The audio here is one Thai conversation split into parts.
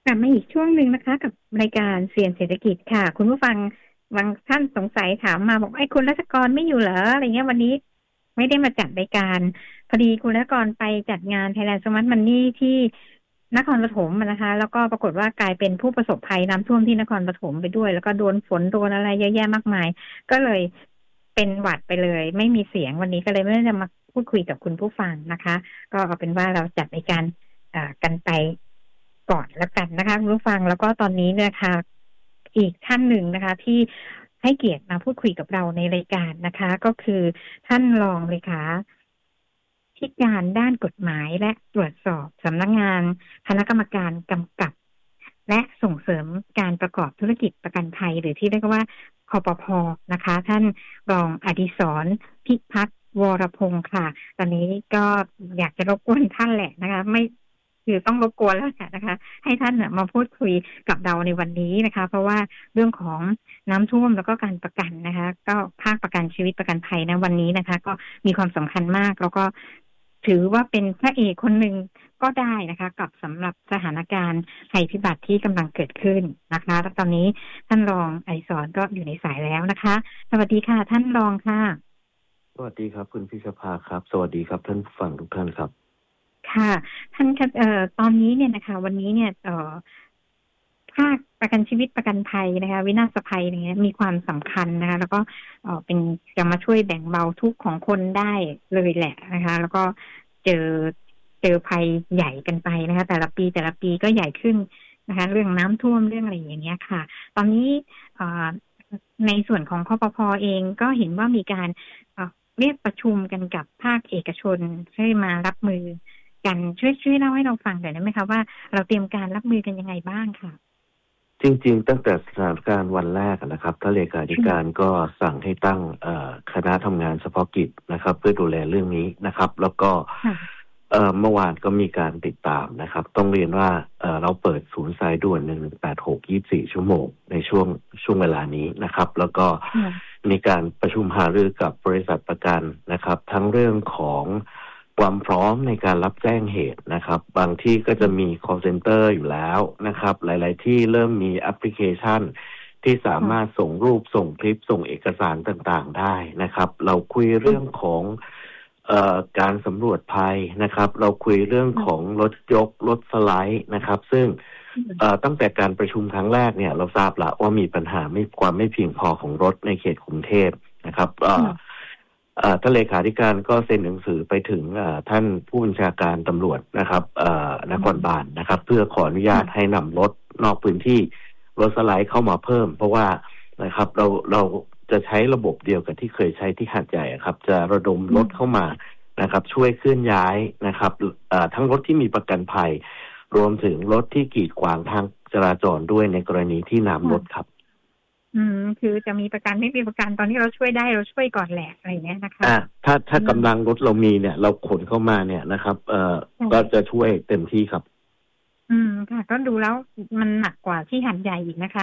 ลับมาอีกช่วงหนึ่งนะคะกับรายการเสียงเศรษฐกิจค่ะคุณผู้ฟังบางท่านสงสัยถามมาบอกไอ้คุณรัชกรไม่อยู่เหรออะไรเงี้ยวันนี้ไม่ได้มาจัดรายการพอดีคุณรัชกรไปจัดงาน Thailand Smart Money ที่นครปฐมนะคะแล้วก็ปรากฏว่ากลายเป็นผู้ประสบภัยน้ำท่วมที่นครปฐมไปด้วยแล้วก็โดนฝนโดนอะไรเยอะแยะมากมายก็เลยเป็นหวัดไปเลยไม่มีเสียงวันนี้ก็เลยไม่ได้จะมาพูดคุยกับคุณผู้ฟังนะคะก็เอาเป็นว่าเราจัดรายการกันไปก่อนแล้วกันนะคะคุณผู้ฟังแล้วก็ตอนนี้เนี่ยค่ะอีกท่านหนึ่งนะคะที่ให้เกียรติมาพูดคุยกับเราในรายการนะคะก็คือท่านรองเลขาธิการด้านกฎหมายและตรวจสอบสำนักงานคณะกรรมการกำกับและส่งเสริมการประกอบธุรกิจประกันภัยหรือที่เรียกว่าคปภ.นะคะท่านรองอดิศรพิพัฒน์วรพงศ์ค่ะตอนนี้ก็อยากจะรบกวนท่านแหละนะคะไม่คือต้องรบกวนแล้วนะคะให้ท่านมาพูดคุยกับเราในวันนี้นะคะเพราะว่าเรื่องของน้ำท่วมแล้วก็การประกันนะคะก็ภาคประกันชีวิตประกันภัยนะวันนี้นะคะก็มีความสำคัญมากแล้วก็ถือว่าเป็นพระเอกคนหนึ่งก็ได้นะคะกับสำหรับสถานการณ์ภัยพิบัติที่กำลังเกิดขึ้นนะคะแล้วตอนนี้ท่านรองอดิศรก็อยู่ในสายแล้วนะคะสวัสดีค่ะท่านรองค่ะสวัสดีครับคุณพิชภาครับสวัสดีครับท่านผู้ฟังทุกท่านครับค่ะท่านตอนนี้เนี่ยนะคะวันนี้เนี่ยภาคประกันชีวิตประกันภัยนะคะวินาศภัยอย่างเงี้ยมีความสำคัญนะคะแล้วก็เป็นจะมาช่วยแบ่งเบาทุกข์ของคนได้เลยแหละนะคะแล้วก็เจอภัยใหญ่กันไปนะคะแต่ละปีก็ใหญ่ขึ้นนะคะเรื่องน้ำท่วมเรื่องอะไรอย่างเงี้ยค่ะตอนนี้ในส่วนของคปภ.เองก็เห็นว่ามีการเรียกประชุมกันกับภาคเอกชนให้มารับมือกันช่วยเล่าให้เราฟังหน่อยได้ไหมคะว่าเราเตรียมการรับมือกันยังไงบ้างค่ะจริงๆตั้งแต่สถานการณ์วันแรกนะครับท่านเลขาธิการก็สั่งให้ตั้งคณะทำงานเฉพาะกิจนะครับเพื่อดูแลเรื่องนี้นะครับแล้วก็เมื่อวานก็มีการติดตามนะครับต้องเรียนว่าเราเปิดศูนย์สายด่วน1186 24 ชั่วโมงในช่วงเวลานี้นะครับแล้วก็มีการประชุมหารือกับบริษัทประกันนะครับทั้งเรื่องของความพร้อมในการรับแจ้งเหตุนะครับบางที่ก็จะมี call center อยู่แล้วนะครับหลายๆที่เริ่มมีแอปพลิเคชันที่สามารถส่งรูปส่งคลิปส่งเอกสารต่างๆได้นะครับเราคุยเรื่องของการสำรวจภัยนะครับเราคุยเรื่องของรถยกรถสไลด์นะครับซึ่งตั้งแต่การประชุมครั้งแรกเนี่ยเราทราบแล้วว่ามีปัญหาความไม่เพียงพอของรถในเขตกรุงเทพนะครับท่านเลขาธิการก็เซ็นหนังสือไปถึงท่านผู้บัญชาการตำรวจนะครับนครบาลนะครับเพื่อขออนุญาตให้นำรถนอกพื้นที่รถสไลด์เข้ามาเพิ่มเพราะว่านะครับเราจะใช้ระบบเดียวกับที่เคยใช้ที่หาดใหญ่ครับจะระดมรถเข้ามานะครับช่วยเคลื่อนย้ายนะครับทั้งรถที่มีประกันภัยรวมถึงรถที่กีดขวางทางจราจรด้วยในกรณีที่น้ำลดครับคือจะมีประกันไม่มีประกันตอนที่เราช่วยได้เราช่วยก่อนแหละอะไรอย่างเงี้ยนะคะถ้ากำลังรถเรามีเนี่ยเราขนเข้ามาเนี่ยนะครับก็จะช่วยเต็มที่ครับค่ะก็ดูแล้วมันหนักกว่าที่หาดใหญ่อีกนะคะ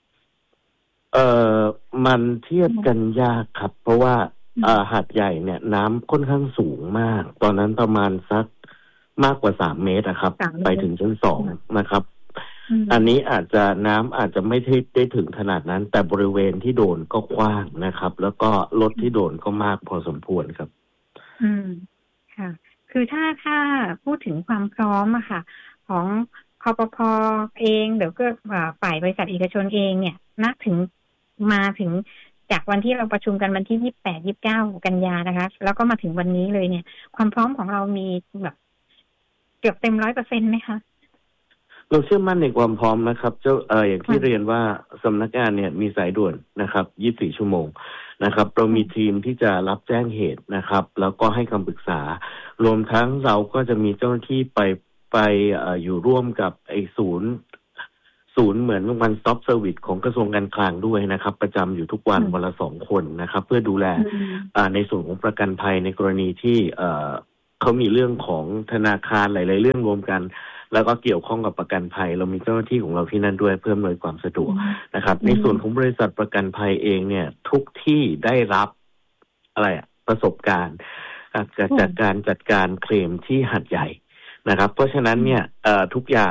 มันเทียบกันยากครับเพราะว่าหาดใหญ่เนี่ยน้ำค่อนข้างสูงมากตอนนั้นประมาณสักมากกว่า3 เมตรครับไปถึงชั้น2นะครับอันนี้น้ำอาจจะไม่ได้ถึงขนาดนั้นแต่บริเวณที่โดนก็กว้างนะครับแล้วก็รถที่โดนก็มากพอสมควรครับค่ะคือถ้าพูดถึงความพร้อมอะค่ะของคปภ.เองเดี๋ยวก็ฝ่ายบริษัทเอกชนเองเนี่ยมาถึงจากวันที่เราประชุมกันวันที่28-29 กันยานะคะแล้วก็มาถึงวันนี้เลยเนี่ยความพร้อมของเรามีแบบเกือบเต็ม 100% ไหมคะเราเชื่อมั่นในความพร้อมนะครับอย่างที่เรียนว่าสำนักงานเนี่ยมีสายด่วนนะครับ24 ชั่วโมงนะครับเรามีทีมที่จะรับแจ้งเหตุนะครับแล้วก็ให้คำปรึกษารวมทั้งเราก็จะมีเจ้าหน้าที่ไปอยู่ร่วมกับไอ้ศูนย์เหมือนone stop serviceของกระทรวงการคลังด้วยนะครับประจำอยู่ทุกวันละ2 คนนะครับเพื่อดูแลในส่วนของประกันภัยในกรณีที่เขามีเรื่องของธนาคารหลายๆเรื่องรวมกันแล้วก็เกี่ยวข้องกับประกันภัยเรามีเจ้าหน้าที่ของเราที่นั่นด้วยเพื่ออำนวยความสะดวกนะครับในส่วนของบริษัทประกันภัยเองเนี่ยทุกที่ได้รับประสบการณ์จากการจัดการเคลมที่หาดใหญ่นะครับเพราะฉะนั้นเนี่ยทุกอย่าง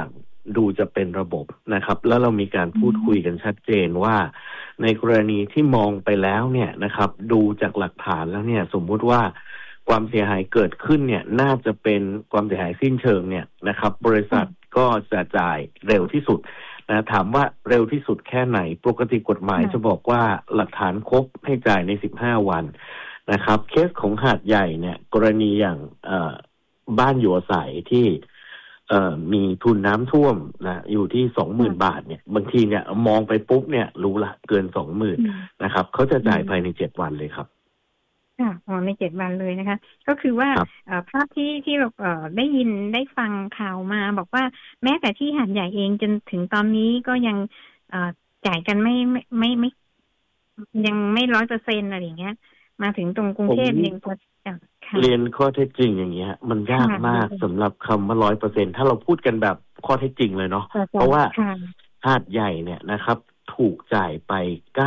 ดูจะเป็นระบบนะครับแล้วเรามีการพูดคุยกันชัดเจนว่าในกรณีที่มองไปแล้วเนี่ยนะครับดูจากหลักฐานแล้วเนี่ยสมมุติว่าความเสียหายเกิดขึ้นเนี่ยน่าจะเป็นความเสียหายสิ้นเชิงเนี่ยนะครับบริษัทก็จะจ่ายเร็วที่สุดนะถามว่าเร็วที่สุดแค่ไหนปกติกฎหมายจะบอกว่าหลักฐานครบให้จ่ายใน15 วันนะครับเคสของหาดใหญ่เนี่ยกรณีอย่างบ้านอยู่อาศัยที่มีทุนน้ำท่วมนะอยู่ที่20,000 บาทเนี่ยบางทีเนี่ยมองไปปุ๊บเนี่ยรู้ละเกิน 20,000 นะครับเขาจะจ่ายภายใน7 วันเลยครับค่ะใน7 วันเลยนะคะก็คือว่าภาพที่เราได้ยินได้ฟังข่าวมาบอกว่าแม้แต่ที่หาดใหญ่เองจนถึงตอนนี้ก็ยังจ่ายกันไม่ยังไม่ 100% อะไรอย่างเงี้ยมาถึงตรงกรุงเทพเองก็เรียนข้อเท็จจริงอย่างเงี้ยมันยากมากสำหรับคำว่า 100% ถ้าเราพูดกันแบบข้อเท็จจริงเลยเนาะเพราะว่าหาดใหญ่เนี่ยนะครับถูกจ่ายไป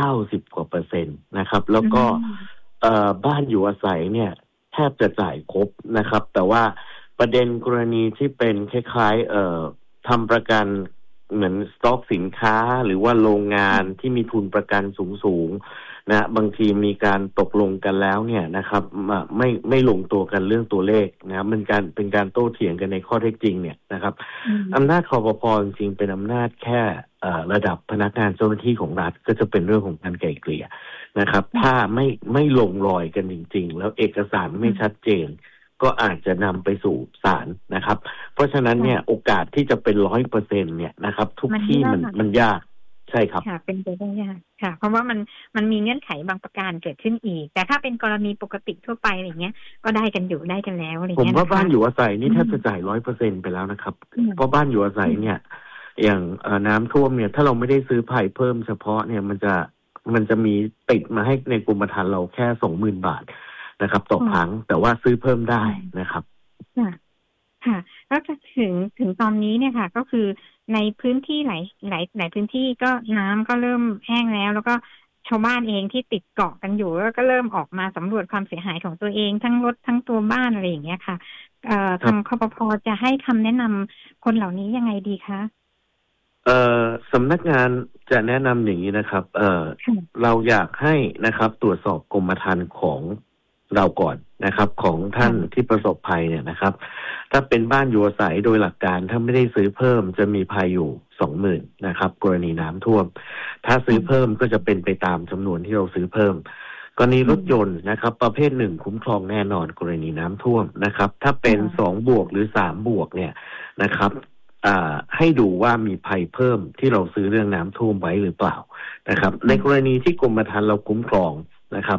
90% นะครับแล้วก็บ้านอยู่อาศัยเนี่ยแทบจะจ่ายครบนะครับแต่ว่าประเด็นกรณีที่เป็นคล้ายๆทำประกันเหมือนสต็อกสินค้าหรือว่าโรงงานที่มีทุนประกันสูงนะบางทีมีการตกลงกันแล้วเนี่ยนะครับไม่ลงตัวกันเรื่องตัวเลขนะมันเป็นการโต้เถียงกันในข้อเท็จจริงเนี่ยนะครับอำนาจคปภ.จริงๆเป็นอำนาจแค่ระดับพนักงานเจ้าหน้าที่ของรัฐก็จะเป็นเรื่องของการไกล่เกลี่ยนะครับถ้าไม่ลงรอยกันจริงๆแล้วเอกสารไม่ชัดเจนก็อาจจะนำไปสู่ศาลนะครับเพราะฉะนั้นเนี่ยโอกาสที่จะเป็น 100% เนี่ยนะครับทุกที่มันยากใช่ครับค่ะเป็นไปได้ยากค่ะเพราะว่ามันมีเงื่อนไขบางประการเกิดขึ้นอีกแต่ถ้าเป็นกรณีปกติทั่วไปอะไรเงี้ยก็ได้กันแล้วอะไรเงี้ยผมว่าบ้านอยู่อาศัยนี่แทบจะจ่าย 100% ไปแล้วนะครับเพราะบ้านอยู่อาศัยเนี่ยอย่างน้ำท่วมเนี่ยถ้าเราไม่ได้ซื้อไผ่เพิ่มเฉพาะเนี่ยมันจะมีติดมาให้ในกรมธรรม์เราแค่ 20,000 บาทนะครับต่อครั้งแต่ว่าซื้อเพิ่มได้นะครับค่ะแล้วถึงตอนนี้เนี่ยค่ะก็คือในพื้นที่หลายพื้นที่ก็น้ำก็เริ่มแห้งแล้วก็ชาวบ้านเองที่ติดเกาะกันอยู่ก็เริ่มออกมาสำรวจความเสียหายของตัวเองทั้งรถทั้งตัวบ้านอะไรอย่างเงี้ยค่ะทางคปภ.จะให้คำแนะนำคนเหล่านี้ยังไงดีคะสำนักงานจะแนะนำอย่างนี้นะครับเราอยากให้นะครับตรวจสอบกรมธรรม์ของเราก่อนนะครับของท่านที่ประสบภัยเนี่ยนะครับถ้าเป็นบ้านอยู่อาศัยโดยหลักการถ้าไม่ได้ซื้อเพิ่มจะมีภัยอยู่ 20,000 นะครับกรณีน้ำท่วมถ้าซื้อเพิ่มก็จะเป็นไปตามจำนวนที่เราซื้อเพิ่มกรณีรถยนต์นะครับประเภท1คุ้มครองแน่นอนกรณีน้ำท่วมนะครับถ้าเป็น2 บวกหรือ3 บวกเนี่ยนะครับให้ดูว่ามีภัยเพิ่มที่เราซื้อเรื่องน้ำท่วมไว้หรือเปล่านะครับในกรณีที่กรมธรรม์เราคุ้มครองนะครับ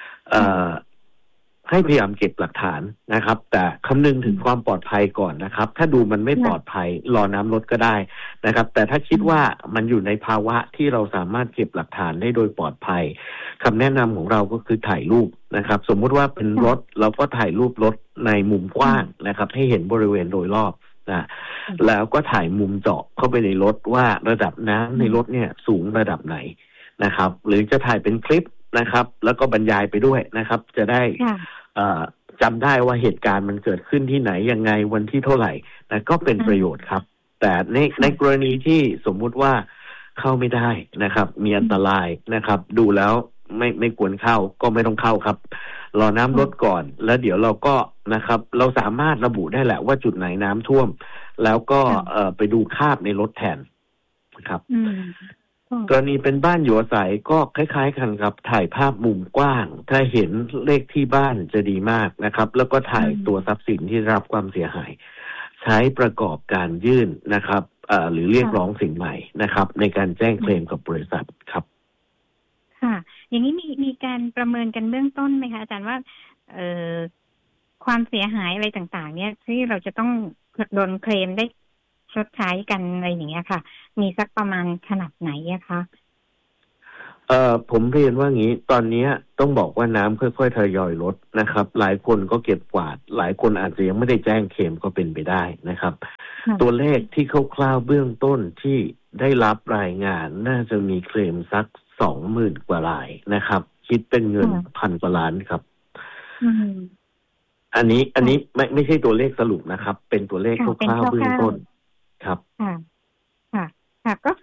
ให้พยายามเก็บหลักฐานนะครับแต่คำนึงถึงความปลอดภัยก่อนนะครับถ้าดูมันไม่ปลอดภัยรอน้ำลดก็ได้นะครับแต่ถ้าคิดว่ามันอยู่ในภาวะที่เราสามารถเก็บหลักฐานได้โดยปลอดภัยคำแนะนำของเราก็คือถ่ายรูปนะครับสมมุติว่าเป็นรถเราก็ถ่ายรูปรถในมุมกว้างนะครับให้เห็นบริเวณโดยรอบนะแล้วก็ถ่ายมุมเจาะเข้าไปในรถว่าระดับน้ำในรถเนี่ยสูงระดับไหนนะครับหรือจะถ่ายเป็นคลิปนะครับแล้วก็บรรยายไปด้วยนะครับจะได้จำได้ว่าเหตุการณ์มันเกิดขึ้นที่ไหนยังไงวันที่เท่าไหร่นะก็เป็นประโยชน์ครับแต่ในกรณีที่สมมุติว่าเข้าไม่ได้นะครับมีอันตรายนะครับดูแล้วไม่ควรเข้าก็ไม่ต้องเข้าครับรอน้ำลดก่อนแล้วเดี๋ยวเราก็นะครับเราสามารถระบุได้แหละว่าจุดไหนน้ำท่วมแล้วก็ไปดูคราบในรถแทนครับกรณีเป็นบ้านอยู่อาศัยก็คล้ายๆกันครับถ่ายภาพมุมกว้างถ้าเห็นเลขที่บ้านจะดีมากนะครับแล้วก็ถ่ายตัวทรัพย์สินที่ได้รับความเสียหายใช้ประกอบการยื่นนะครับหรือเรียกร้องสิ่งใหม่นะครับในการแจ้งเคลมกับบริษัทครับค่ะอย่างนี้มีการประเมินกันเบื้องต้นไหมคะอาจารย์ว่าความเสียหายอะไรต่างๆเนี่ยที่เราจะต้องโดนเคลมได้ชดใช้กันอะไรอย่างเงี้ยค่ะมีสักประมาณขนาดไหนอะคะผมเรียนว่างี้ตอนนี้ต้องบอกว่าน้ำค่อยๆทยอยลดนะครับหลายคนก็เก็บกวาดหลายคนอาจจะยังไม่ได้แจ้งเคลมก็เป็นไปได้นะครับตัวเลขที่คร่าวๆเบื้องต้นที่ได้รับรายงานน่าจะมีเคลมสัก 20,000 กว่ารายนะครับคิดเป็นเงิน1,000 กว่าล้านครับอันนี้ไม่ใช่ตัวเลขสรุปนะครับเป็นตัวเลขคร่าวๆเบื้องต้นครับ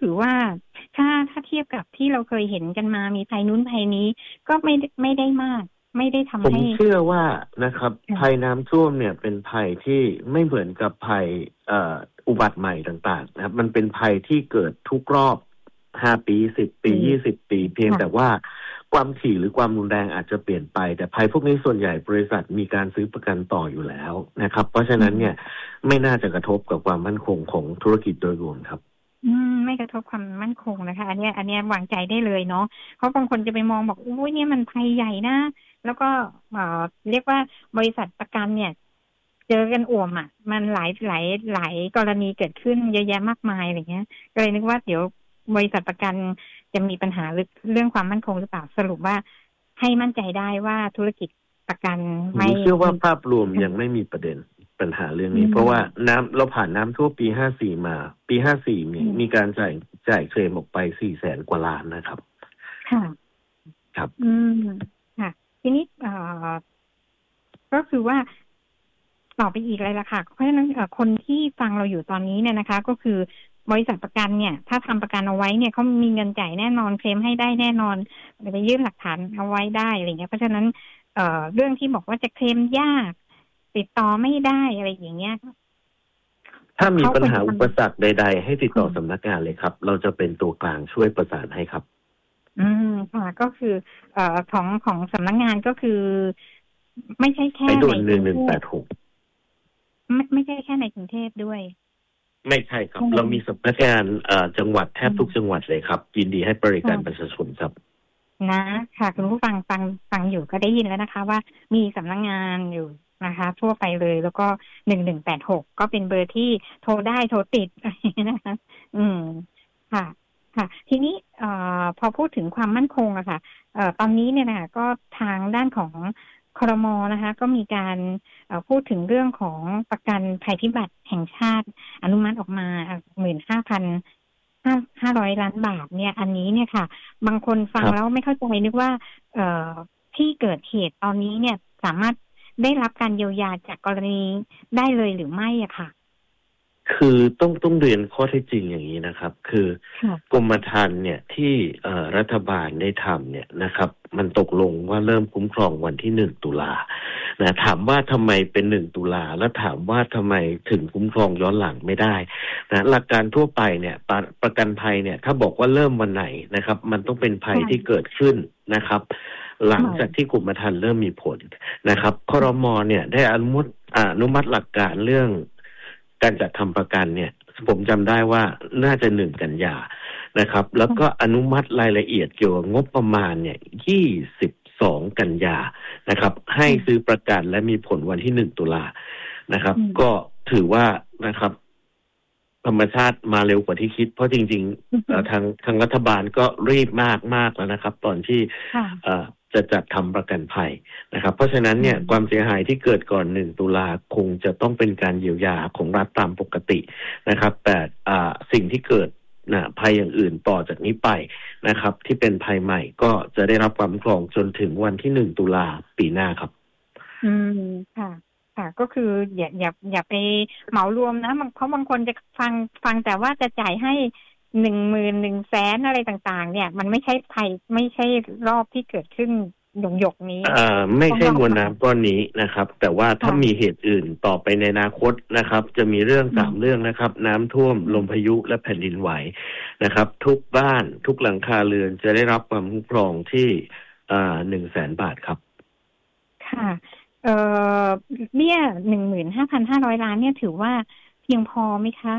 ถือว่าถ้าเทียบกับที่เราเคยเห็นกันมามีภัยนู้นภัยนี้ก็ไม่ได้มากไม่ได้ทำให้ผมเชื่อว่านะครับภัยน้ำท่วมเนี่ยเป็นภัยที่ไม่เหมือนกับภัยอุบัติใหม่ต่างๆนะครับมันเป็นภัยที่เกิดทุกรอบ5 ปี10 ปี20 ปีเพียงแต่ว่าความถี่หรือความรุนแรงอาจจะเปลี่ยนไปแต่ภัยพวกนี้ส่วนใหญ่บริษัทมีการซื้อประกันต่ออยู่แล้วนะครับเพราะฉะนั้นเนี่ยไม่น่าจะกระทบกับความมั่นคงของธุรกิจโดยรวมครับไม่กระทบความมั่นคงนะคะอันนี้วางใจได้เลยเนาะเพราะบางคนจะไปมองบอกอุ้ยเนี่ยมันภัยใหญ่นะแล้วก็เรียกว่าบริษัทประกันเนี่ยเจอกันอ่วมอ่ะมันหลายกรณีเกิดขึ้นเยอะแยะมากมายอะไรเงี้ยก็เลยนึกว่าเดี๋ยวบริษัทประกันจะมีปัญหาเรื่องความมั่นคงหรือเปล่าสรุปว่าให้มั่นใจได้ว่าธุรกิจประกันไม่เชื่อว่าภาพรวมยังไม่มีปัญหาเรื่องนี้เพราะว่าเราผ่านน้ำท่วมปี54มาปี54มีการจ่ายเคลมออกไป400,000 กว่าล้านนะครับค่ะครับค่ะทีนี้ก็คือว่าต่อไปอีกเลยล่ะค่ะเพราะฉะนั้นคนที่ฟังเราอยู่ตอนนี้เนี่ยนะคะก็คือบริษัทประกันเนี่ยถ้าทำประกันเอาไว้เนี่ยเขามีเงินจ่ายแน่นอนเคลมให้ได้แน่นอนไปยื่นหลักฐานเอาไว้ได้อะไรเงี้ยเพราะฉะนั้นเรื่องที่บอกว่าจะเคลมยากติดต่อไม่ได้อะไรอย่างเงี้ยถ้ามีปัญหาอุปสรรคใดๆให้ติดต่อสำนักงานเลยครับเราจะเป็นตัวกลางช่วยประสานให้ครับค่ะก็คือของสำนักงานก็คือไม่ใช่แค่ใน1186 ไม่ใช่แค่ในกรุงเทพด้วยไม่ใช่ครับเรามีสำนักงานจังหวัดแทบทุกจังหวัดเลยครับยินดีให้บริการประชาชนครับนะค่ะคุณผู้ฟังอยู่ก็ได้ยินแล้วนะคะว่ามีสำนักงานอยู่นะคะทั่วไปเลยแล้วก็1186ก็เป็นเบอร์ที่โทรได้โทรติดนะคะค่ะค่ะทีนี้พอพูดถึงความมั่นคงอะค่ะตอนนี้เนี่ยนะคะก็ทางด้านของครม.นะคะก็มีการพูดถึงเรื่องของประกันภัยพิบัติแห่งชาติอนุมัติออกมา 15,500 ล้านบาทเนี่ยอันนี้เนี่ยค่ะบางคนฟังแล้วไม่เข้าใจนึกว่าที่เกิดเหตุตอนนี้เนี่ยสามารถได้รับการเยียวยาจากกรณีได้เลยหรือไม่อะค่ะคือต้องเรียนข้อเท็จจริงอย่างนี้นะครับคือกรมธรรม์เนี่ยที่รัฐบาลได้ทำเนี่ยนะครับมันตกลงว่าเริ่มคุ้มครองวันที่1 ตุลานะถามว่าทำไมเป็น1 ตุลาแล้วถามว่าทำไมถึงคุ้มครองย้อนหลังไม่ได้นะหลักการทั่วไปเนี่ยประกันภัยเนี่ยถ้าบอกว่าเริ่มวันไหนนะครับมันต้องเป็นภัยที่เกิดขึ้นนะครับหลังจากที่กรมธรรม์เริ่มมีผลนะครับครม.เนี่ยได้อนุมัติหลักการเรื่องการจัดทำประกันเนี่ยผมจำได้ว่าน่าจะ1 กันยานะครับแล้วก็อนุมัติรายละเอียดเกี่ยวกับงบประมาณเนี่ย22 กันยานะครับให้ซื้อประกันและมีผลวันที่1 ตุลานะครับก็ถือว่านะครับธรรมชาติมาเร็วกว่าที่คิดเพราะจริงๆทางรัฐบาลก็รีบมากแล้วนะครับตอนที่จะจัดทำประกันภัยนะครับเพราะฉะนั้นเนี่ยความเสียหายที่เกิดก่อน1 ตุลาคงจะต้องเป็นการเยียวยาของรัฐตามปกตินะครับแต่สิ่งที่เกิดภัยอย่างอื่นต่อจากนี้ไปนะครับที่เป็นภัยใหม่ก็จะได้รับความคุ้มครองจนถึงวันที่1 ตุลาปีหน้าครับค่ะค่ะก็คืออย่าไปเหมารวมนะเพราะบางคนจะฟังแต่ว่าจะจ่ายให้11,000,000อะไรต่างๆเนี่ยมันไม่ใช่ภัยไม่ใช่รอบที่เกิดขึ้นหยกนี้ไม่ใช่มวลน้ำก้อนนี้นะครับแต่ว่าถ้ามีเหตุอื่นต่อไปในอนาคตนะครับจะมีเรื่อง3 เรื่องนะครับน้ำท่วมลมพายุและแผ่นดินไหวนะครับทุกบ้านทุกหลังคาเรือนจะได้รับความคุ้มครองที่100,000 บาทครับค่ะเบี้ย15,500 ล้านเนี่ยถือว่าเพียงพอไหมคะ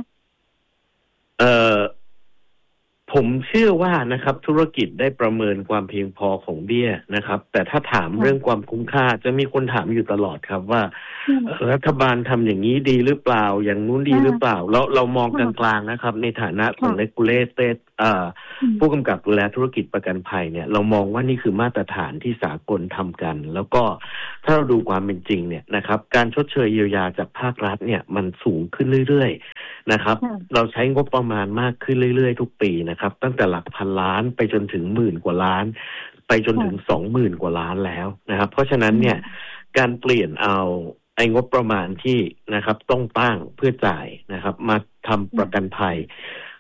ผมเชื่อว่านะครับธุรกิจได้ประเมินความเพียงพอของเบี้ยนะครับแต่ถ้าถามเรื่องความคุ้มค่าจะมีคนถามอยู่ตลอดครับว่ารัฐบาลทำอย่างนี้ดีหรือเปล่าอย่างนู้นดีหรือเปล่าเรามองกลางๆนะครับในฐานะของ regulated ผู้กำกับดูแลธุรกิจประกันภัยเนี่ยเรามองว่านี่คือมาตรฐานที่สากลทำกันแล้วก็ถ้าเราดูความเป็นจริงเนี่ยนะครับการชดเชยเยียวยาจากภาครัฐเนี่ยมันสูงขึ้นเรื่อยๆนะครับเราใช้งบประมาณมากขึ้นเรื่อยๆทุกปีนะครับตั้งแต่หลักพันล้านไปจนถึง10,000 กว่าล้านไปจนถึง20,000 กว่าล้านแล้วนะครับเพราะฉะนั้นเนี่ยการเปลี่ยนเอางบประมาณที่นะครับต้องตั้งเพื่อจ่ายนะครับมาทำประกันภัย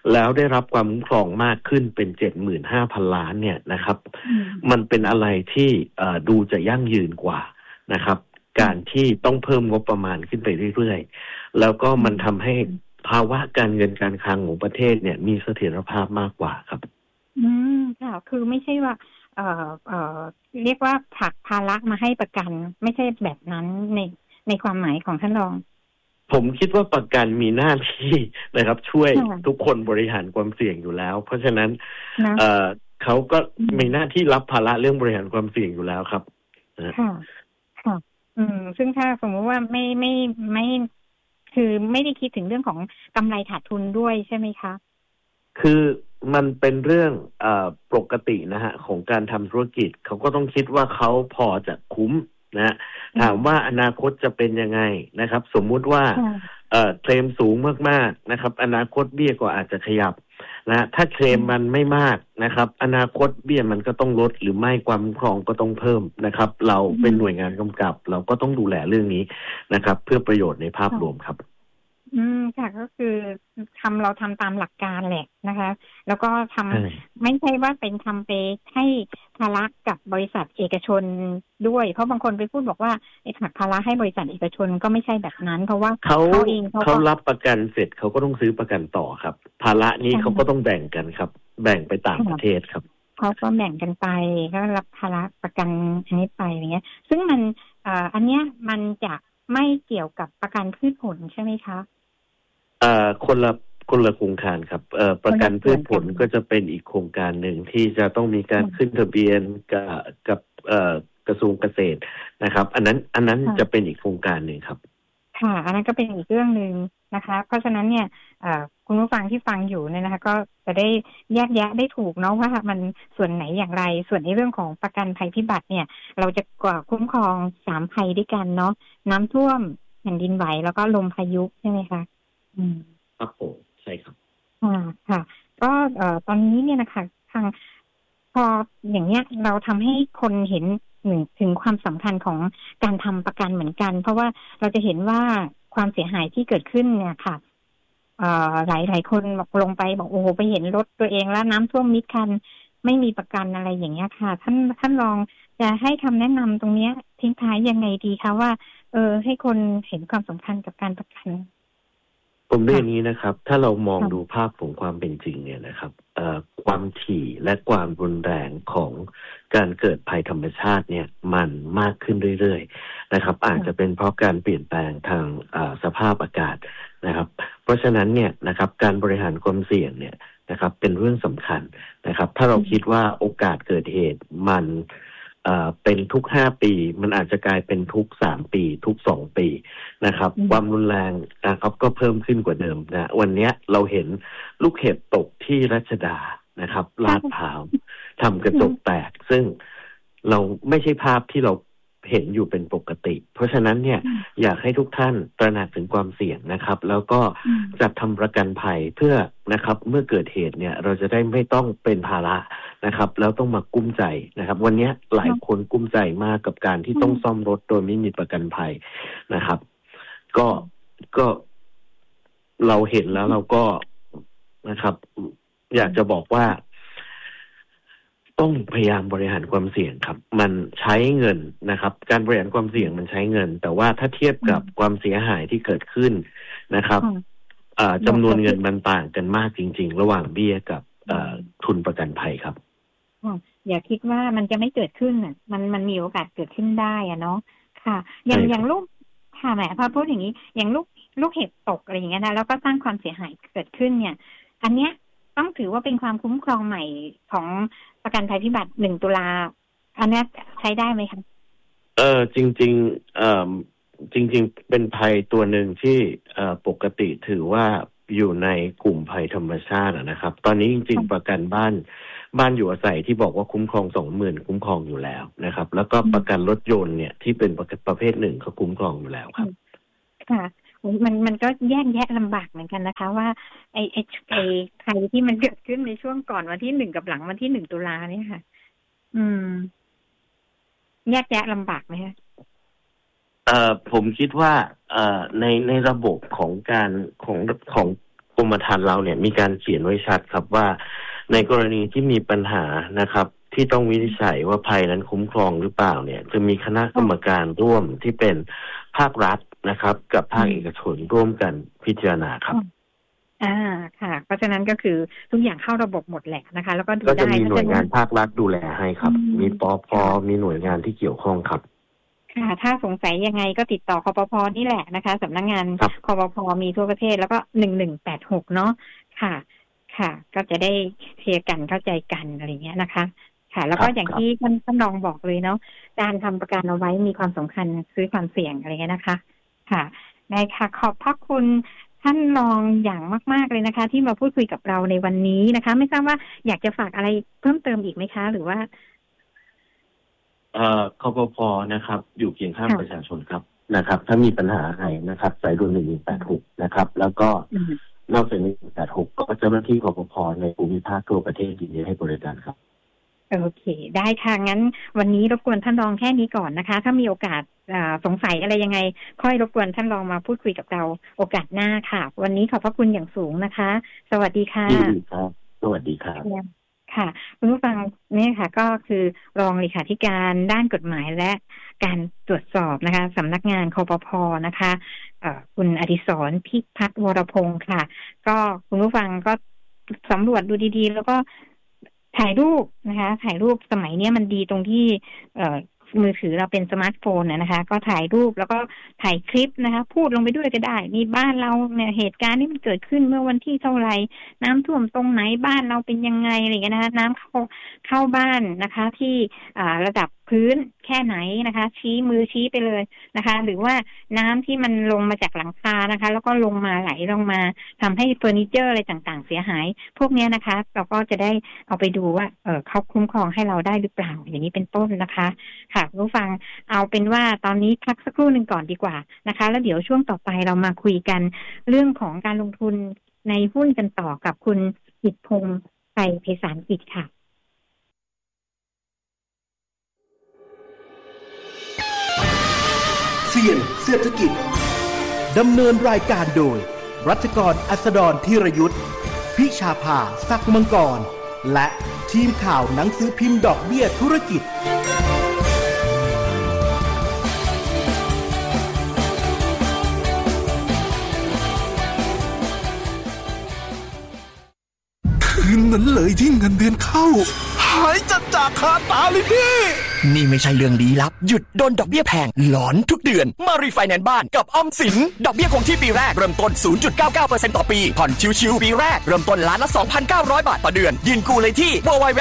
แล้วได้รับความคุ้มครองมากขึ้นเป็น 75,000 ล้านเนี่ยนะครับมันเป็นอะไรที่ดูจะยั่งยืนกว่านะครับการที่ต้องเพิ่มงบประมาณขึ้นไปเรื่อยๆแล้วก็มันทำให้ภาวะการเงินการคลังของประเทศเนี่ยมีเสถียรภาพมากกว่าครับค่ะคือไม่ใช่ว่าเรียกว่าผลักภาระมาให้ประกันไม่ใช่แบบนั้นในความหมายของท่านรองผมคิดว่าประกันมีหน้าที่นะครับช่วยทุกคนบริหารความเสี่ยงอยู่แล้วเพราะฉะนั้นเขาก็มีหน้าที่รับภาระเรื่องบริหารความเสี่ยงอยู่แล้วครับค่ะซึ่งถ้าสมมติว่าไม่คือไม่ได้คิดถึงเรื่องของกำไรขาดทุนด้วยใช่ไหมคะคือมันเป็นเรื่องปกตินะฮะของการทำธุรกิจเขาก็ต้องคิดว่าเขาพอจะคุ้มนะถามว่าอนาคตจะเป็นยังไงนะครับสมมุติว่าเคลมสูงมากๆนะครับอนาคตเบี้ยก็อาจจะขยับนะถ้าเคลมมันไม่มากนะครับอนาคตเบี้ยมันก็ต้องลดหรือไม่ความคุ้มครองก็ต้องเพิ่มนะครับเราเป็นหน่วยงานกำกับเราก็ต้องดูแลเรื่องนี้นะครับเพื่อประโยชน์ในภาพรวมครับค่ะก็คือเราทำตามหลักการแหละนะคะแล้วก็ทำไม่ใช่ว่าเป็นทำไปให้ภาระกับบริษัทเอกชนด้วยเพราะบางคนไปพูดบอกว่าไอ้ผลักภาระให้บริษัทเอกชนก็ไม่ใช่แบบนั้นเพราะว่าเขารับประกันเสร็จเขาก็ต้องซื้อประกันต่อครับภาระนี้เขาก็ต้องแบ่งกันครับแบ่งไปต่างประเทศครับเขาก็แบ่งกันไปก็รับภาระประกันอันนี้ไปอย่างเงี้ยซึ่งมันอันเนี้ยมันจะไม่เกี่ยวกับประกันพืชผลใช่ไหมคะคนละโครงการครับประกันพืชผลก็จะเป็นอีกโครงการหนึ่งที่จะต้องมีการขึ้นทะเบียนกับกระทรวงเกษตรนะครับอันนั้นจะเป็นอีกโครงการหนึ่งครับค่ะอันนั้นก็เป็นอีกเรื่องนึงนะคะเพราะฉะนั้นเนี่ยคุณผู้ฟังที่ฟังอยู่เนี่ยนะคะก็จะได้แยกแยะได้ถูกเนาะว่ามันส่วนไหนอย่างไรส่วนในเรื่องของประกันภัยพิบัติเนี่ยเราจะคุ้มครอง3ภัยด้วยกันเนาะน้ำท่วมแผ่นดินไหวแล้วก็ลมพายุใช่ไหมคะครับผมใช่ครับค่ะก็ตอนนี้เนี่ยนะคะทางพออย่างเนี้ยเราทำให้คนเห็นถึงความสำคัญของการทำประกันเหมือนกันเพราะว่าเราจะเห็นว่าความเสียหายที่เกิดขึ้นเนี่ยค่ะหลายคนบอกลงไปบอกโอ้โหไปเห็นรถตัวเองแล้วน้ำท่วมมิดคันไม่มีประกันอะไรอย่างเงี้ยค่ะท่านลองจะให้คำแนะนำตรงเนี้ยทิ้งท้ายยังไงดีคะว่าให้คนเห็นความสำคัญกับการประกันผมเรื่องนี้นะครับถ้าเรามองดูภาพของความเป็นจริงเนี่ยนะครับความถี่และความรุนแรงของการเกิดภัยธรรมชาติเนี่ยมันมากขึ้นเรื่อยๆนะครับอาจจะเป็นเพราะการเปลี่ยนแปลงทางสภาพอากาศนะครับเพราะฉะนั้นเนี่ยนะครับการบริหารความเสี่ยงเนี่ยนะครับเป็นเรื่องสำคัญนะครับถ้าเราคิดว่าโอกาสเกิดเหตุมันเป็นทุก5 ปีมันอาจจะกลายเป็นทุก3 ปีทุก2 ปีนะครับความรุนแรงนะครับก็เพิ่มขึ้นกว่าเดิมนะวันนี้เราเห็นลูกเห็บตกที่รัชดานะครับลาดพร้าวทำกระจกแตกซึ่งเราไม่ใช่ภาพที่เราเห็นอยู่เป็นปกติเพราะฉะนั้นเนี่ยอยากให้ทุกท่านตระหนักถึงความเสี่ยงนะครับแล้วก็จัดทำประกันภัยเพื่อนะครับเมื่อเกิดเหตุเนี่ยเราจะได้ไม่ต้องเป็นภาระนะครับแล้วต้องมากุ้มใจนะครับวันนี้หลายคนกุ้มใจมากกับการที่ต้องซ่อมรถโดยไม่มีประกันภัยนะครับก็เราเห็นแล้วเราก็นะครับอยากจะบอกว่าต้องพยายามบริหารความเสี่ยงครับมันใช้เงินนะครับการบริหารความเสี่ยงมันใช้เงินแต่ว่าถ้าเทียบกับความเสียหายที่เกิดขึ้นนะครับจำนวนเงินมันต่างกันมากจริงๆระหว่างเบี้ยกับทุนประกันภัยครับอย่าคิดว่ามันจะไม่เกิดขึ้นมันมีโอกาสเกิดขึ้นได้เนาะค่ะอย่างลูกค่ะแหมพอพูดอย่างนี้อย่างลูกเห็บตกอะไรอย่างเงี้ยนะแล้วก็สร้างความเสียหายเกิดขึ้นเนี่ยอันเนี้ยต้องถือว่าเป็นความคุ้มครองใหม่ของประกันภัยพิบัติ1 ตุลาอันนี้ใช้ได้ไหมคะจริงๆจริงๆเป็นภัยตัวหนึ่งที่ปกติถือว่าอยู่ในกลุ่มภัยธรรมชาตินะครับตอนนี้จริงๆประกันบ้านอยู่อาศัยที่บอกว่าคุ้มครอง 20,000 คุ้มครองอยู่แล้วนะครับแล้วก็ประกันรถยนต์เนี่ยที่เป็นประเภท1เขาคุ้มครองอยู่แล้วครับค่ะมันก็แยกแยะลำบากเหมือนกันนะคะว่าไอ้ภัยที่มันเกิดขึ้นในช่วงก่อนวันที่1กับหลังวันที่1 ตุลาเนี่ยค่ะแยกแยะลำบากไหมคะผมคิดว่าในระบบของการของกรมธรรม์เราเนี่ยมีการเขียนไว้ชัดครับว่าในกรณีที่มีปัญหานะครับที่ต้องวินิจฉัยว่าภัยนั้นคุ้มครองหรือเปล่าเนี่ยจะมีคณะกรรมการร่วมที่เป็นภาครัฐนะครับกับภาคเอกชนร่วมกันพิจารณาครับค่ะเพราะฉะนั้นก็คือทุกอย่างเข้าระบบหมดแหละนะคะแล้วก็ดูได้ก็จะมีหน่วยงานภาครัฐดูแลให้ครับมีปภ.มีหน่วยงานที่เกี่ยวข้องครับค่ะถ้าสงสัยยังไงก็ติดต่อคปภ.นี่แหละนะคะสำนักงานคปภ.มีทั่วประเทศแล้วก็1186เนาะค่ะก็จะได้เคลียร์กันเข้าใจกันอะไรเงี้ยนะคะค่ะแล้วก็อย่างที่ท่านรองบอกเลยเนาะการทำประกันเอาไว้มีความสำคัญซื้อความเสี่ยงอะไรเงี้ยนะคะค่ะได้ค่ะขอบพระคุณท่านรองอย่างมากๆเลยนะคะที่มาพูดคุยกับเราในวันนี้นะคะไม่ทราบว่าอยากจะฝากอะไรเพิ่มเติมอีกไหมคะหรือว่าคปภ.นะครับอยู่เคียงข้างประชาชนครับนะครับถ้ามีปัญหาอะไรนะครับสายด่วน1186นะครับแล้วก็นอกจาก1186ก็เจ้าหน้าที่คปภ.ในภูมิภาคทั่วประเทศยินดีให้บริการครับโอเคได้ค่ะงั้นวันนี้รบกวนท่านรองแค่นี้ก่อนนะคะถ้ามีโอกาสสงสัยอะไรยังไงค่อยรบกวนท่านรองมาพูดคุยกับเราโอกาสหน้าค่ะวันนี้ขอบพระคุณอย่างสูงนะคะสวัสดีค่ะครับสวัสดีครับค่ะคุณผู้ฟังเนี่ยค่ะก็คือรองเลขาธิการด้านกฎหมายและการตรวจสอบนะคะสำนักงานคปภ.นะคะคุณอดิศร พิพัฒน์วรพงศ์ค่ะก็คุณผู้ฟังก็สำรวจดูดีๆแล้วก็ถ่ายรูปนะคะถ่ายรูปสมัยนี้มันดีตรงที่มือถือเราเป็นสมาร์ทโฟนนะคะก็ถ่ายรูปแล้วก็ถ่ายคลิปนะคะพูดลงไปด้วยก็ได้มีบ้านเราเนี่ยเหตุการณ์ที่มันเกิดขึ้นเมื่อวันที่เท่าไหร่น้ำท่วมตรงไหนบ้านเราเป็นยังไงอะไรอย่างเงี้ยนะคะน้ำเข้าบ้านนะคะที่ระดับพื้นแค่ไหนนะคะชี้มือชี้ไปเลยนะคะหรือว่าน้ำที่มันลงมาจากหลังคานะคะแล้วก็ลงมาไหลลงมาทำให้เฟอร์นิเจอร์อะไรต่างๆเสียหายพวกนี้นะคะเราก็จะได้เอาไปดูว่าเขาคุ้มครองให้เราได้หรือเปล่าอย่างนี้เป็นต้นนะคะค่ะผู้ฟังเอาเป็นว่าตอนนี้พักสักครู่หนึ่งก่อนดีกว่านะคะแล้วเดี๋ยวช่วงต่อไปเรามาคุยกันเรื่องของการลงทุนในหุ้นกันต่อกับคุณกิตพงษ์ไพไพศาลกิจค่ะเสี่ยงเศรษฐกิจดำเนินรายการโดยรัชกรอัสดรธีรยุทธพิชาภาศักดิ์มังกรและทีมข่าวหนังสือพิมพ์ดอกเบี้ยธุรกิจคืนนั้นเลยที่เงินเดือนเข้าหายจากคาตาเลยพี่นี่ไม่ใช่เรื่องลี้ลับหยุดโดนดอกเบี้ยแพงหลอนทุกเดือนมารีไฟแนนซ์บ้านกับออมสินดอกเบี้ยคงที่ปีแรกเริ่มต้น 0.99% ต่อปีผ่อนชิวๆปีแรกเริ่มต้นล้านละ 2,900 บาทต่อเดือนยื่นกู้เลยที่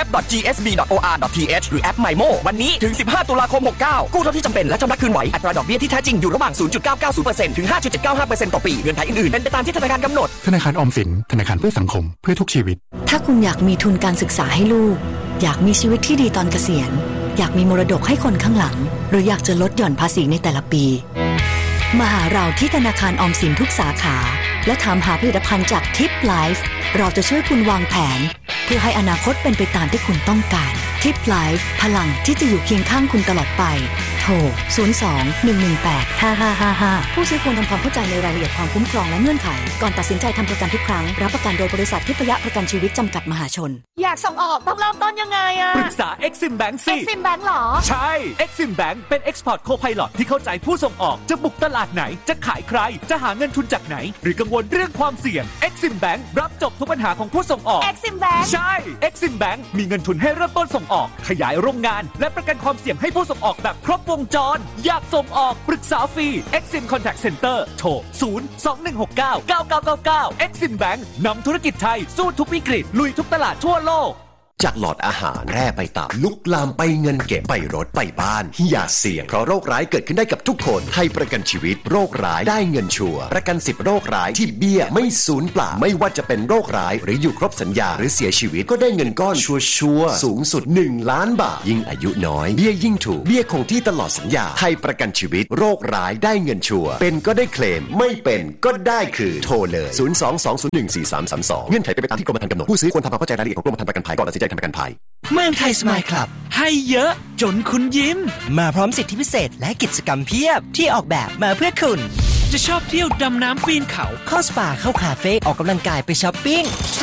www.gsb.or.th หรือแอป MyMo วันนี้ถึง15ตุลาคม69กู้เท่าที่จำเป็นและชำระคืนไหวอัตราดอกเบี้ยที่แท้จริงอยู่ระหว่าง 0.990% ถึง 5.795% ต่อปีเงื่อนไขอื่นๆเป็นไปตามที่ธนาคารกำหนดธนาคารออมสินธนาคารเพื่อสังคมเพื่อทุกชีวิตถ้าคุณอยากมีทุนการศึกษาให้ลูกอยากมีชีวิตที่ดีตอนเกษียณอยากมีมรดกให้คนข้างหลังหรืออยากจะลดหย่อนภาษีในแต่ละปีมาหาเราที่ธนาคารออมสินทุกสาขาและถามหาผลิตภัณฑ์จากทิปไลฟ์เราจะช่วยคุณวางแผนเพื่อให้อนาคตเป็นไปตามที่คุณต้องการทิปไลฟ์พลังที่จะอยู่เคียงข้างคุณตลอดไปโทร 02-118-5555 ผู้ซื้อควรทำความเข้าใจในรายละเอียดความคุ้มครองและเงื่อนไขก่อนตัดสินใจทำประกันทุกครั้งรับประกันโดยบริษัททิพยประกันชีวิตจำกัดมหาชนอยากส่งออกต้องเริ่มต้นยังไงปรึกษา Exim Bank สิ Exim Bank หรอใช่ Exim Bank เป็น Export Co-Pilot ที่เข้าใจผู้ส่งออกจะบุกตลาดไหนจะขายใครจะหาเงินทุนจากไหนหรือกังวลเรื่องความเสี่ยง Exim Bank รับจบทุกปัญหาของผู้ส่งออก Exim Bank ใช่ Exim Bank มีเงินทุนให้เริ่มต้นส่งออกขยายโรงงานและประกันความเสี่ยงให้ผู้ส่งออกแบบครบวงจรอยากส่งออกปรึกษาฟรี Exim Contact Center โทร 021699999 Exim Bank นำธุรกิจไทยสู้ทุกวิกฤตลุยทุกตลาดทั่วโลกจากหลอดอาหารแร่ไปตับลุกลามไปเงินเก็บไปรถไปบ้านอย่าเสี่ยงเพราะโรคร้ายเกิดขึ้นได้กับทุกคนไทยประกันชีวิตโรคร้ายได้เงินชัวร์ประกัน10โรคร้ายที่เบี้ยไม่สูญเปล่าไม่ว่าจะเป็นโรคร้ายหรืออยู่ครบสัญญาหรือเสียชีวิตก็ได้เงินก้อนชัวร์สูงสุด1ล้านบาทยิ่งอายุน้อยเบี้ยยิ่งถูกเบี้ยคงที่ตลอดสัญญาไทยประกันชีวิตโรคร้ายได้เงินชัวร์เป็นก็ได้เคลมไม่เป็นก็ได้คืนโทรเลย022014332เงื่อนไขเป็นไปตามที่กรมธรรม์กำหนดผู้ซื้อควรทำความเข้าใจรายละเอียดของกรมธรรม์ประกันภัยก่อนตัดสินใจทำประกันภัยเมืองไทยสมายคลับให้เยอะจนคุณยิ้มมาพร้อมสิทธิพิเศษและกิจกรรมเพียบที่ออกแบบมาเพื่อคุณจะชอบเที่ยวดำน้ำปีนเขาเข้าสปาเข้าคาเฟ่ออกกำลังกายไปช้อปปิ้ง